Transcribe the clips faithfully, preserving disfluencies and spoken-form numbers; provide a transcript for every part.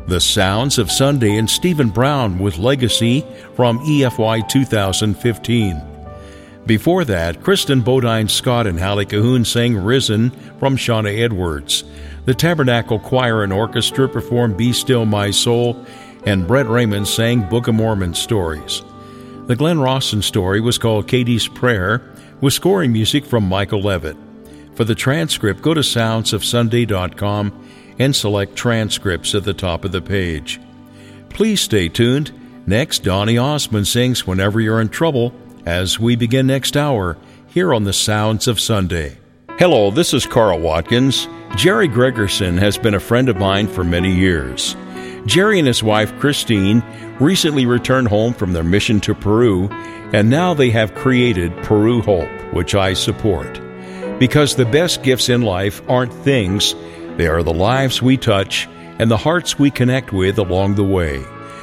The Sounds of Sunday and Stephen Brown with Legacy from E F Y two thousand fifteen. Before that, Kristen Bodine Scott and Hallie Cahoon sang Risen from Shauna Edwards. The Tabernacle Choir and Orchestra performed Be Still My Soul, and Brett Raymond sang Book of Mormon stories. The Glenn Rawson story was called Katie's Prayer, with scoring music from Michael Levitt. For the transcript, go to sounds of sunday dot com and select Transcripts at the top of the page. Please stay tuned. Next, Donny Osmond sings Whenever You're in Trouble as we begin next hour here on the Sounds of Sunday. Hello, this is Carl Watkins. Jerry Gregerson has been a friend of mine for many years. Jerry and his wife, Christine, recently returned home from their mission to Peru, and now they have created Peru Hope, which I support. Because the best gifts in life aren't things, they are the lives we touch and the hearts we connect with along the way.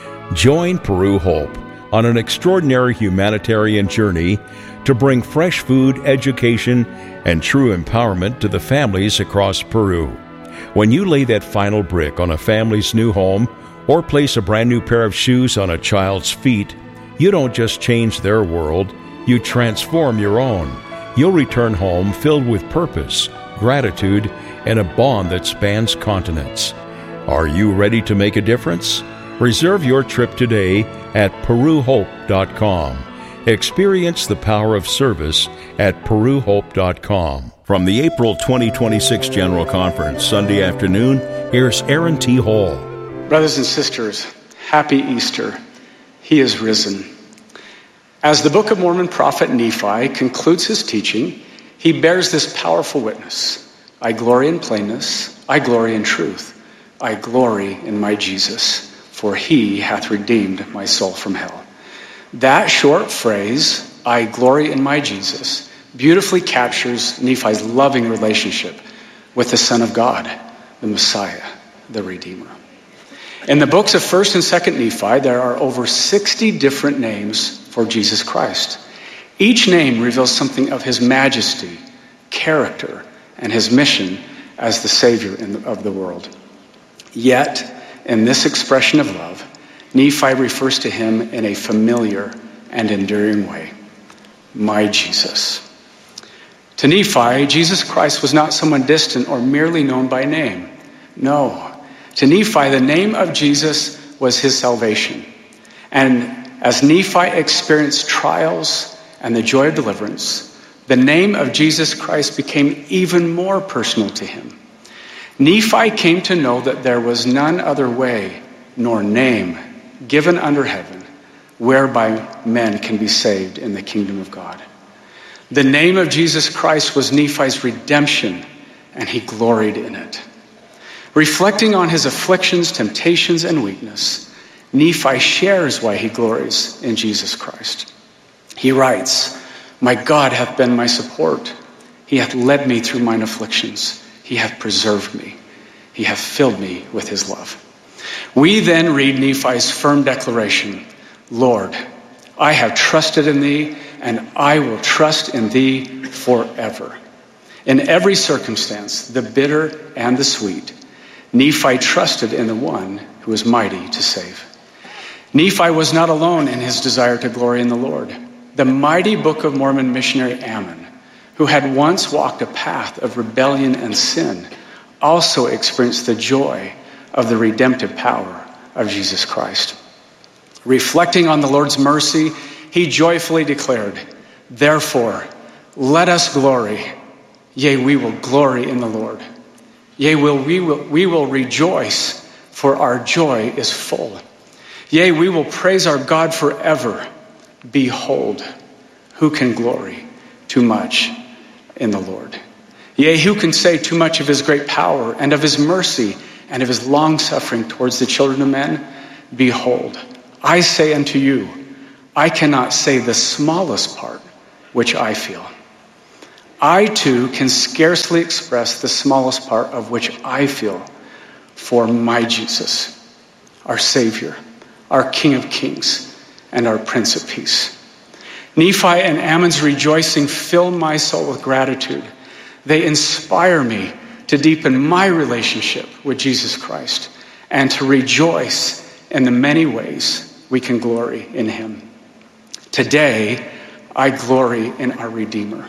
Join Peru Hope on an extraordinary humanitarian journey to bring fresh food, education, and true empowerment to the families across Peru. When you lay that final brick on a family's new home or place a brand new pair of shoes on a child's feet, you don't just change their world, you transform your own. You'll return home filled with purpose, gratitude, and a bond that spans continents. Are you ready to make a difference? Reserve your trip today at peru hope dot com. Experience the power of service at peru hope dot com. From the April twenty twenty-six General Conference, Sunday afternoon, here's Aaron T. Hall. Brothers and sisters, happy Easter. He is risen. As the Book of Mormon prophet Nephi concludes his teaching, he bears this powerful witness. I glory in plainness, I glory in truth, I glory in my Jesus, for he hath redeemed my soul from hell. That short phrase, I glory in my Jesus, beautifully captures Nephi's loving relationship with the Son of God, the Messiah, the Redeemer. In the books of First and Second Nephi, there are over sixty different names for Jesus Christ. Each name reveals something of his majesty, character, and his mission as the Savior in the, of the world. Yet, in this expression of love, Nephi refers to him in a familiar and enduring way. My Jesus. To Nephi, Jesus Christ was not someone distant or merely known by name. No. To Nephi, the name of Jesus was his salvation. And as Nephi experienced trials and the joy of deliverance, the name of Jesus Christ became even more personal to him. Nephi came to know that there was none other way nor name given under heaven whereby men can be saved in the kingdom of God. The name of Jesus Christ was Nephi's redemption, and he gloried in it. Reflecting on his afflictions, temptations, and weakness, Nephi shares why he glories in Jesus Christ. He writes, My God hath been my support. He hath led me through mine afflictions. He hath preserved me. He hath filled me with his love. We then read Nephi's firm declaration, Lord, I have trusted in thee, and I will trust in thee forever. In every circumstance, the bitter and the sweet, Nephi trusted in the one who is mighty to save. Nephi was not alone in his desire to glory in the Lord. The mighty Book of Mormon missionary Ammon, who had once walked a path of rebellion and sin, also experienced the joy of the redemptive power of Jesus Christ. Reflecting on the Lord's mercy, he joyfully declared, Therefore, let us glory. Yea, we will glory in the Lord. Yea, will, we, will, we will rejoice, for our joy is full. Yea, we will praise our God forever. Behold, who can glory too much in the Lord? Yea, who can say too much of his great power and of his mercy and of his long-suffering towards the children of men? Behold, I say unto you, I cannot say the smallest part which I feel. I too can scarcely express the smallest part of which I feel for my Jesus, our Savior, our King of Kings, and our Prince of Peace. Nephi and Ammon's rejoicing fill my soul with gratitude. They inspire me to deepen my relationship with Jesus Christ and to rejoice in the many ways we can glory in him. Today, I glory in our Redeemer.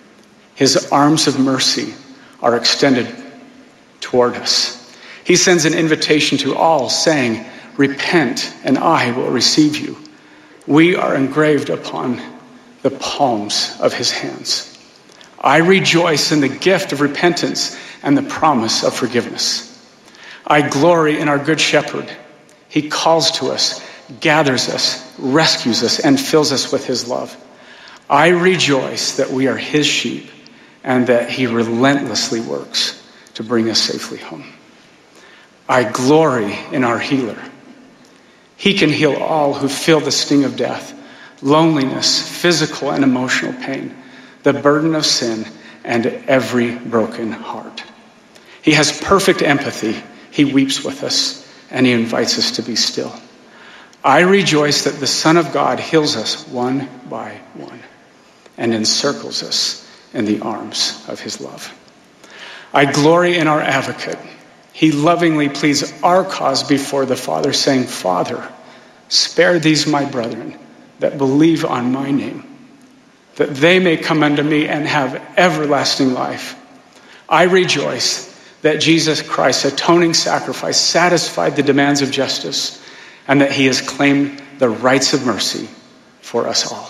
His arms of mercy are extended toward us. He sends an invitation to all, saying, repent, and I will receive you. We are engraved upon the palms of his hands. I rejoice in the gift of repentance and the promise of forgiveness. I glory in our good shepherd. He calls to us, gathers us, rescues us, and fills us with his love. I rejoice that we are his sheep and that he relentlessly works to bring us safely home. I glory in our healer. He can heal all who feel the sting of death, loneliness, physical and emotional pain, the burden of sin, and every broken heart. He has perfect empathy. He weeps with us, and he invites us to be still. I rejoice that the Son of God heals us one by one and encircles us in the arms of his love. I glory in our advocate. He lovingly pleads our cause before the Father, saying, Father, spare these my brethren that believe on my name, that they may come unto me and have everlasting life. I rejoice that Jesus Christ's atoning sacrifice satisfied the demands of justice and that he has claimed the rights of mercy for us all.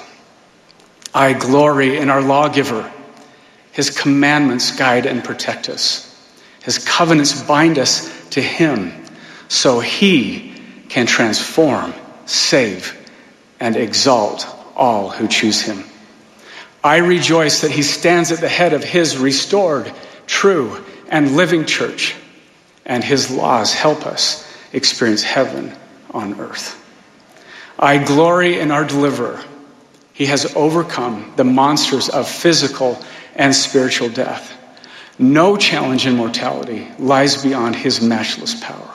I glory in our lawgiver. His commandments guide and protect us. His covenants bind us to him so he can transform, save, and exalt all who choose him. I rejoice that he stands at the head of his restored, true, and living church, and his laws help us experience heaven on earth. I glory in our deliverer. He has overcome the monsters of physical and spiritual death. No challenge in mortality lies beyond his matchless power.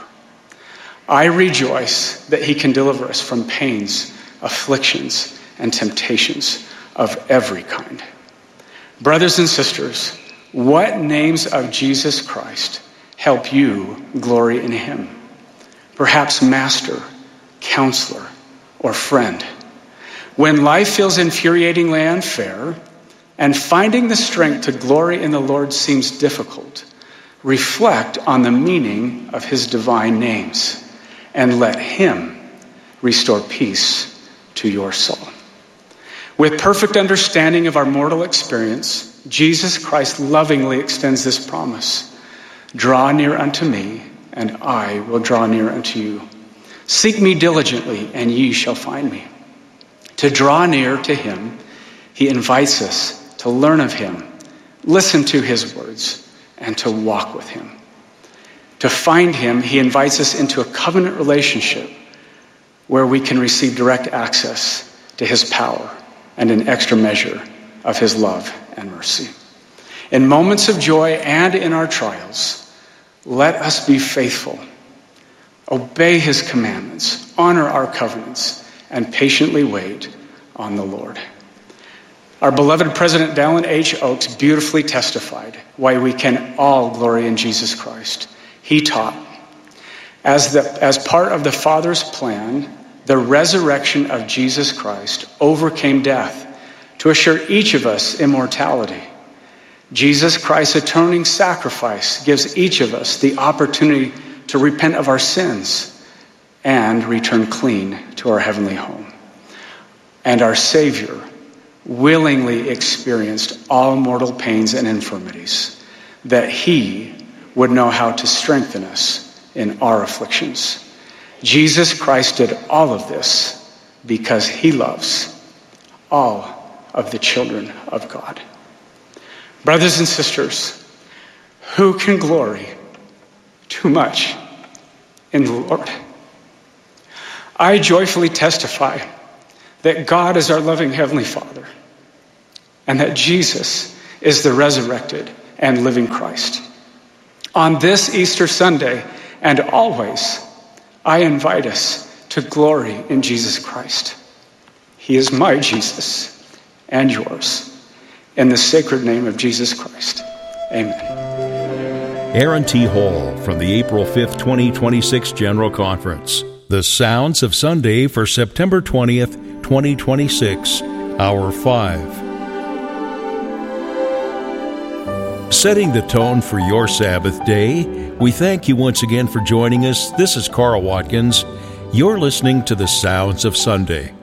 I rejoice that he can deliver us from pains, afflictions, and temptations of every kind. Brothers and sisters, what names of Jesus Christ help you glory in him? Perhaps Master, Counselor, or Friend. When life feels infuriatingly unfair and finding the strength to glory in the Lord seems difficult, reflect on the meaning of his divine names and let him restore peace to your soul. With perfect understanding of our mortal experience, Jesus Christ lovingly extends this promise. Draw near unto me, and I will draw near unto you. Seek me diligently, and ye shall find me. To draw near to him, he invites us to learn of him, listen to his words, and to walk with him. To find him, he invites us into a covenant relationship where we can receive direct access to his power and an extra measure of his love and mercy. In moments of joy and in our trials, let us be faithful, obey his commandments, honor our covenants, and patiently wait on the Lord. Our beloved President Dallin H. Oaks beautifully testified why we can all glory in Jesus Christ. He taught, as, the, as part of the Father's plan, the resurrection of Jesus Christ overcame death to assure each of us immortality. Jesus Christ's atoning sacrifice gives each of us the opportunity to repent of our sins and return clean to our heavenly home. And our Savior willingly experienced all mortal pains and infirmities, that he would know how to strengthen us in our afflictions. Jesus Christ did all of this because he loves all of the children of God. Brothers and sisters, who can glory too much in the Lord? I joyfully testify that God is our loving Heavenly Father and that Jesus is the resurrected and living Christ. On this Easter Sunday and always, I invite us to glory in Jesus Christ. He is my Jesus and yours. In the sacred name of Jesus Christ, amen. Aaron T. Hall from the April fifth, twenty twenty-six General Conference. The Sounds of Sunday for September twentieth, twenty twenty-six, Hour five. Setting the tone for your Sabbath day, we thank you once again for joining us. This is Carl Watkins. You're listening to The Sounds of Sunday.